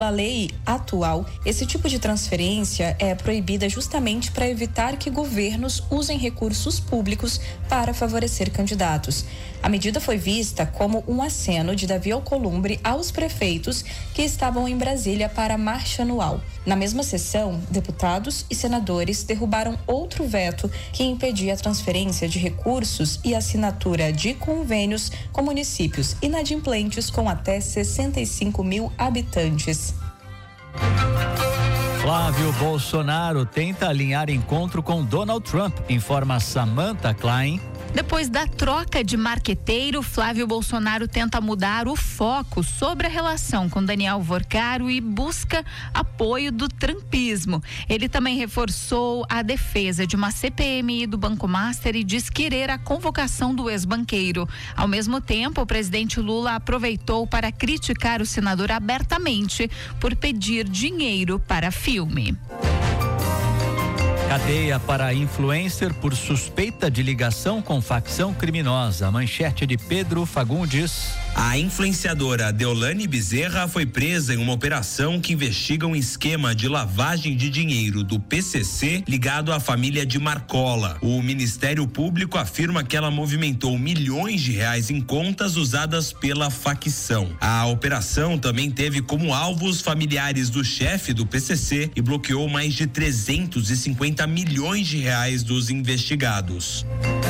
A lei atual, esse tipo de transferência é proibida justamente para evitar que governos usem recursos públicos para favorecer candidatos. A medida foi vista como um aceno de Davi Alcolumbre aos prefeitos que estavam em Brasília para a marcha anual. Na mesma sessão, deputados e senadores derrubaram outro veto que impedia a transferência de recursos e assinatura de convênios com municípios inadimplentes com até 65 mil habitantes. Flávio Bolsonaro tenta alinhar encontro com Donald Trump, informa Samantha Klein. Depois da troca de marqueteiro, Flávio Bolsonaro tenta mudar o foco sobre a relação com Daniel Vorcaro e busca apoio do trumpismo. Ele também reforçou a defesa de uma CPMI do Banco Master e diz querer a convocação do ex-banqueiro. Ao mesmo tempo, o presidente Lula aproveitou para criticar o senador abertamente por pedir dinheiro para filme. Cadeia para influencer por suspeita de ligação com facção criminosa. Manchete de Pedro Fagundes. A influenciadora Deolane Bezerra foi presa em uma operação que investiga um esquema de lavagem de dinheiro do PCC ligado à família de Marcola. O Ministério Público afirma que ela movimentou milhões de reais em contas usadas pela facção. A operação também teve como alvos familiares do chefe do PCC e bloqueou mais de 350 milhões de reais dos investigados.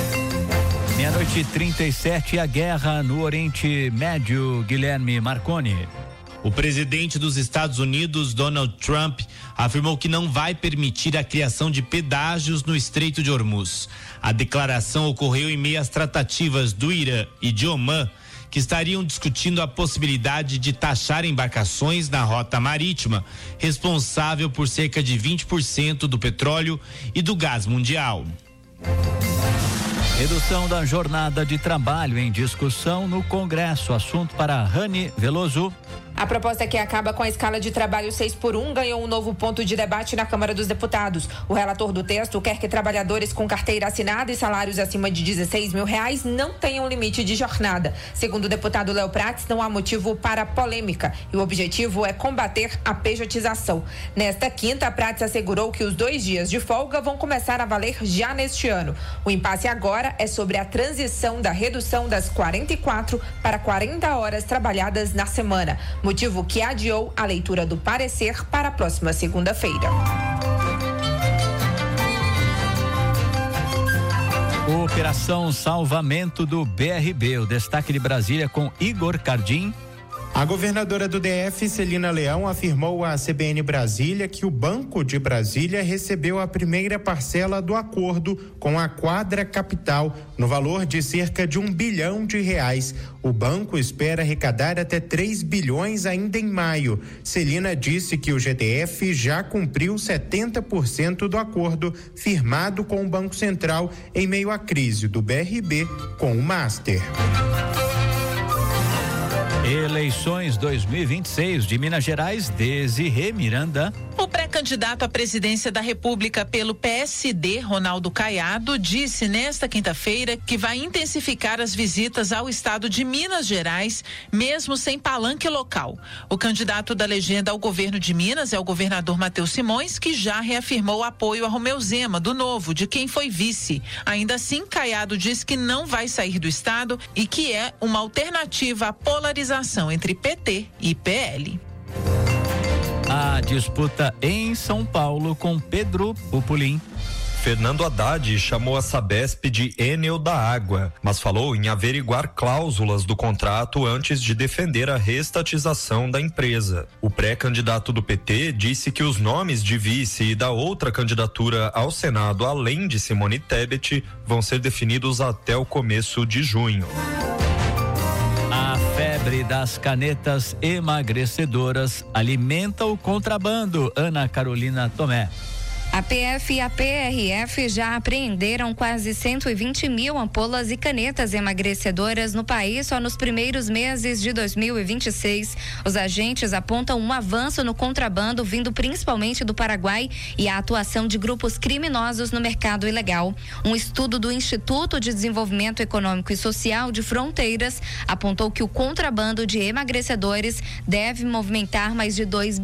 12:37, a guerra no Oriente Médio, Guilherme Marconi. O presidente dos Estados Unidos, Donald Trump, afirmou que não vai permitir a criação de pedágios no Estreito de Hormuz. A declaração ocorreu em meio às tratativas do Irã e de Omã, que estariam discutindo a possibilidade de taxar embarcações na rota marítima, responsável por cerca de 20% do petróleo e do gás mundial. Redução da jornada de trabalho em discussão no Congresso. Assunto para Rani Veloso. A proposta que acaba com a escala de trabalho 6x1 ganhou um novo ponto de debate na Câmara dos Deputados. O relator do texto quer que trabalhadores com carteira assinada e salários acima de R$16 mil não tenham limite de jornada. Segundo o deputado Léo Prates, não há motivo para polêmica e o objetivo é combater a pejotização. Nesta quinta, Prates assegurou que os 2 dias de folga vão começar a valer já neste ano. O impasse agora é sobre a transição da redução das 44 para 40 horas trabalhadas na semana. Motivo que adiou a leitura do parecer para a próxima segunda-feira. Operação Salvamento do BRB. O destaque de Brasília com Igor Cardim. A governadora do DF, Celina Leão, afirmou à CBN Brasília que o Banco de Brasília recebeu a primeira parcela do acordo com a Quadra Capital, no valor de cerca de R$1 bilhão. O banco espera arrecadar até 3 bilhões ainda em maio. Celina disse que o GDF já cumpriu 70% do acordo firmado com o Banco Central em meio à crise do BRB com o Master. Eleições 2026 de Minas Gerais, Desirê Miranda. O pré-candidato à presidência da República pelo PSD, Ronaldo Caiado, disse nesta quinta-feira que vai intensificar as visitas ao estado de Minas Gerais, mesmo sem palanque local. O candidato da legenda ao governo de Minas é o governador Matheus Simões, que já reafirmou o apoio a Romeu Zema, do Novo, de quem foi vice. Ainda assim, Caiado diz que não vai sair do estado e que é uma alternativa à polarização entre PT e PL. A disputa em São Paulo com Pedro Pupulim. Fernando Haddad chamou a Sabesp de Enel da Água, mas falou em averiguar cláusulas do contrato antes de defender a reestatização da empresa. O pré-candidato do PT disse que os nomes de vice e da outra candidatura ao Senado, além de Simone Tebet, vão ser definidos até o começo de junho. A febre das canetas emagrecedoras alimenta o contrabando. Ana Carolina Tomé. A PF e a PRF já apreenderam quase 120 mil ampolas e canetas emagrecedoras no país só nos primeiros meses de 2026. Os agentes apontam um avanço no contrabando vindo principalmente do Paraguai e a atuação de grupos criminosos no mercado ilegal. Um estudo do Instituto de Desenvolvimento Econômico e Social de Fronteiras apontou que o contrabando de emagrecedores deve movimentar mais de 2